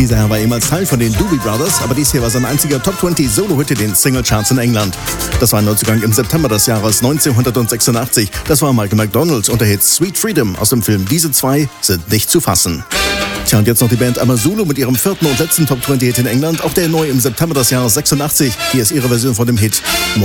Dieser Herr war ehemals Teil von den Doobie Brothers, aber dies hier war sein einziger Top 20 Solo-Hit in den Singlecharts in England. Das war ein Neuzugang im September des Jahres 1986. Das war Michael McDonald und der Hit Sweet Freedom aus dem Film Diese zwei sind nicht zu fassen. Tja, und jetzt noch die Band Amazulu mit ihrem vierten und letzten Top 20 Hit in England, auch der neu im September des Jahres 86. Hier ist ihre Version von dem Hit